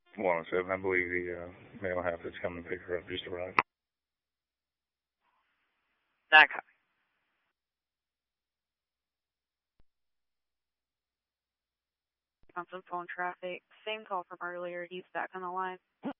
107. I believe the male half that's coming to pick her up just arrived. That copy. On some phone traffic. Same call from earlier. He's back on the line.